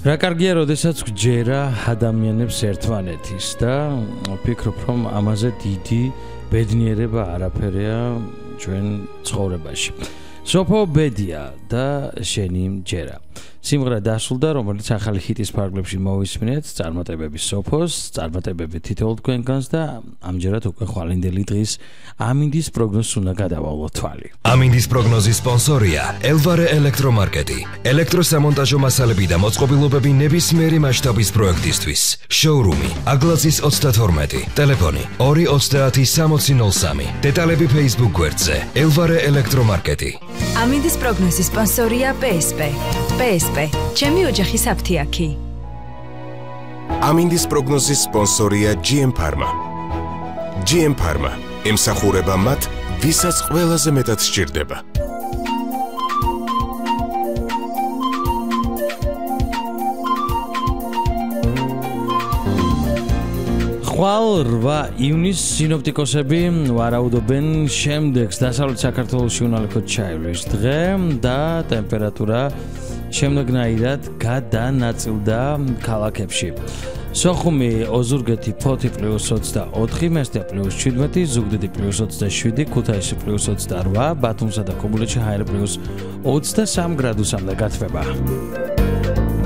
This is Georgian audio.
რა კარგია, როდესაც გვჯერა ადამიანებს ერთმანეთის და ვფიქრობ, რომ ამაზე დიდი ბედნიერება არაფერია ჩვენ ცხოვრებაში. სოფო ბედია და შენი მჯერა. სიმღერა დასრულდა, რომელიც ახალი ჰიტის ფარგლებში მოვისმინეთ, წარმატებები სოფოს, წარმატებები თითოეულ თქვენგანს და ამჯერად უკვე ხვალინდელი დღის ამინდის პროგნოზს უნდა გადავალოთ თვალი. ამინდის პროგნოზის სპონსორია ელვარე ელექტრომარკეტი. ელექტროსამონტაჟო მასალები და მოწყობილობები ნებისმიერი მასშტაბის პროექტისთვის. შოურუმი აგლაძის 32, ტელეფონი 2306003. დეტალები Facebook გვერდზე ელვარე ელექტრომარკეტი. ამინდის პროგნოზის სპონსორია PSP, ჩემი ოჯახის აფთიაქი. ამინდის პროგნოზის სპონსორია GM Pharma. GM Pharma ემსახურება მათ, ვისაც ყველაზე მეტად სჭირდება. ხვალ 8 ივნისს სინოპტიკოსები ვარაუდობენ შემდეგს დასავლეთ საქართველოში უნალექოდ ჩაივლის დღე და ტემპერატურა შემდეგნაირად გადანაწილდა ქალაქებში. სოხუმი, ოზურგეთი, ფოთი +24, მესტია +17, ზუგდიდი +27, ქუთაისი +28, ბათუმსა და ქობულეთში ჰაერი +23 გრადუსამდე გათბება.